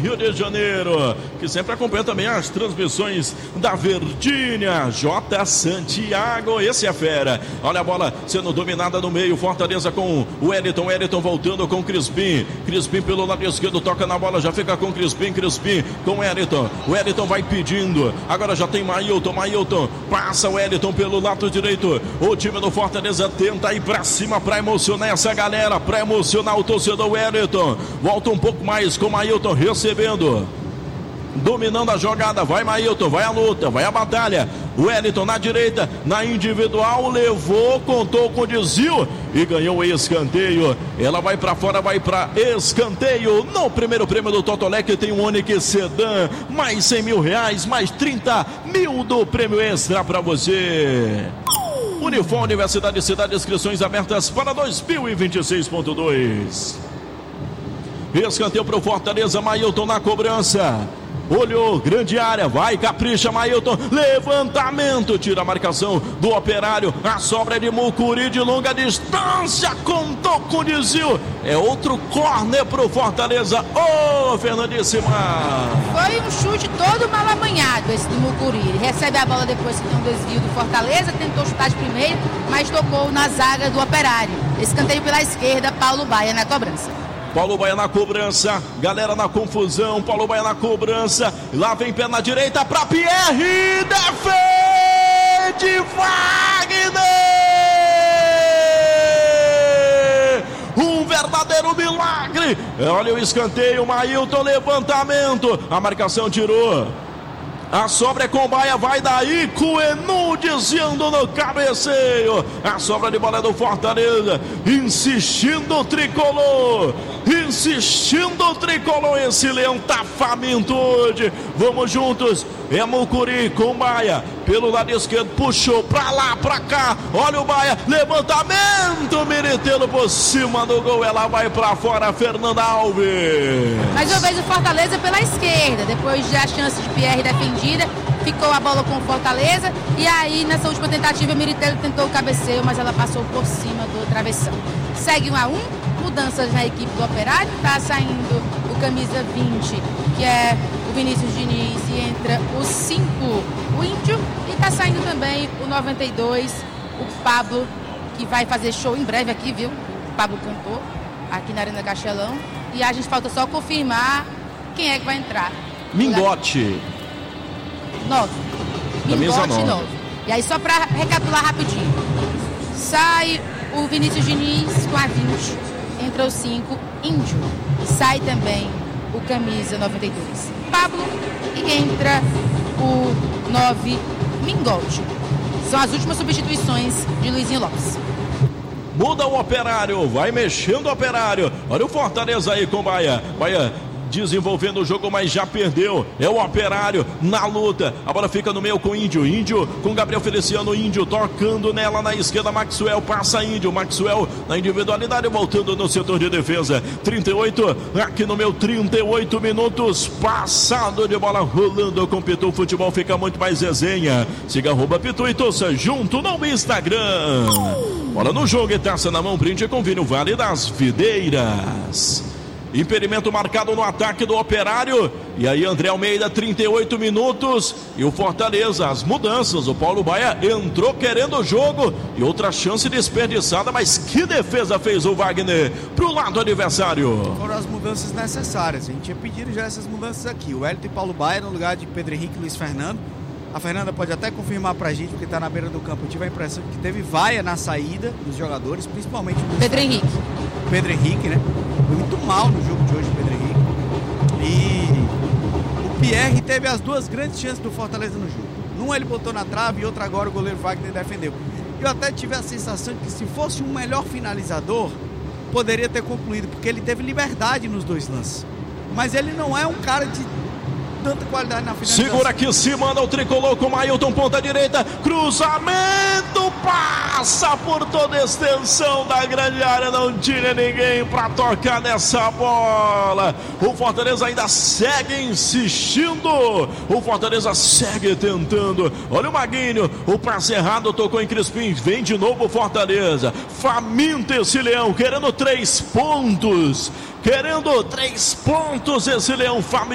Rio de Janeiro, que sempre acompanha também as transmissões da Verdinha, J. Santiago, esse é fera. Olha a bola sendo dominada no meio, Fortaleza com o Wellington voltando com o Crispim pelo lado esquerdo, toca na bola, já fica com o Crispim com o Wellington vai pedindo, agora já tem Mailton, passa o Wellington pelo lado direito, o time do Fortaleza tenta ir pra cima pra emocionar essa galera, pra emocionar o torcedor. Wellington volta um pouco mais com o Mailton recebendo, dominando a jogada, vai Mailton, vai a luta, vai a batalha, Wellington na direita, na individual, levou, contou com o desvio e ganhou o escanteio. Ela vai pra fora, vai pra escanteio. No primeiro prêmio do Totolec tem um Onix Sedan, mais 100 mil reais, mais 30 mil do prêmio extra pra você. Unifor Universidade Cidade, inscrições abertas para 2026.2. Escanteio pro Fortaleza, Mailton na cobrança. Olhou, grande área, vai, capricha Mailton, levantamento, tira a marcação do Operário, a sobra de Mucuri de longa distância, contou com o desvio, é outro córner pro Fortaleza. Ô, Fernandíssima! Foi um chute todo mal amanhado esse do Mucuri, ele recebe a bola depois que tem um desvio do Fortaleza, tentou chutar de primeiro, mas tocou na zaga do Operário. Escanteio pela esquerda, Paulo Baia na cobrança. Paulo Baia na cobrança, galera na confusão, Paulo Baia na cobrança, lá vem pé na direita para Pierre, defende Wagner! Um verdadeiro milagre, olha o escanteio, Mailton, levantamento, a marcação tirou. A sobra é com Baia, vai daí, Coenu desviando no cabeceio. A sobra de bola é do Fortaleza, insistindo o tricolor, esse leão tá faminto hoje. Vamos juntos, é Mucuri com Baia, pelo lado esquerdo, puxou pra lá, pra cá, olha o Baia, levantamento, Meritelo por cima do gol, ela vai pra fora, Fernanda Alves. Mais uma vez o Fortaleza pela esquerda, depois da chance de Pierre defendida, ficou a bola com o Fortaleza, e aí nessa última tentativa o Meritelo tentou o cabeceio, mas ela passou por cima do travessão. Segue 1-1, mudanças na equipe do Operário, tá saindo o camisa 20, que é o Vinícius Diniz, e entra o 5, o Índio, e tá saindo também o 92, o Pablo, que vai fazer show em breve aqui, viu? O Pablo cantou aqui na Arena Castelão, e a gente falta só confirmar quem é que vai entrar. Mingote. 9. Mingote 9. E aí só pra recapitular rapidinho, sai o Vinícius Diniz com a 20, entra o 5, Índio, sai também o camisa 92, Pablo, e entra o 9, Mingote. São as últimas substituições de Luizinho Lopes. Muda o Operário, vai mexendo o Operário. Olha o Fortaleza aí com Baia. Baia desenvolvendo o jogo, mas já perdeu. É o Operário na luta. A bola fica no meio com o Índio. Índio com Gabriel Feliciano. Índio tocando nela na esquerda. Maxwell passa Índio. Maxwell na individualidade, voltando no setor de defesa. 38, aqui no meu 38 minutos. Passado de bola rolando com Pitu. Futebol fica muito mais resenha. Siga @Pitu e torça junto no Instagram. Bola no jogo e taça na mão. Brinde com vinho Vale das Videiras. Impedimento marcado no ataque do Operário. E aí André Almeida, 38 minutos. E o Fortaleza, as mudanças. O Paulo Baia entrou querendo o jogo. E outra chance desperdiçada. Mas que defesa fez o Wagner pro lado adversário. Foram as mudanças necessárias. A gente tinha pedido já essas mudanças aqui. O Wellington e Paulo Baia no lugar de Pedro Henrique e Luiz Fernando. A Fernanda pode até confirmar pra gente, porque tá na beira do campo. Eu tive a impressão que teve vaia na saída dos jogadores, principalmente o Pedro Henrique. Pedro Henrique, né? Foi muito mal no jogo de hoje, Pedro Henrique. E o Pierre teve as duas grandes chances do Fortaleza no jogo. Numa ele botou na trave e outra agora o goleiro Wagner defendeu. Eu até tive a sensação de que se fosse um melhor finalizador, poderia ter concluído, porque ele teve liberdade nos dois lances. Mas ele não é um cara de tanta qualidade na finalização. Segura aqui, se manda o tricolor com o Mailton, ponta direita, cruzamento, passa por toda a extensão da grande área, não tinha ninguém para tocar nessa bola. O Fortaleza ainda segue insistindo, o Fortaleza segue tentando. Olha o Maguinho, o passe errado, tocou em Crispim, vem de novo o Fortaleza, faminto esse leão, querendo 3 pontos, esse leão faminto.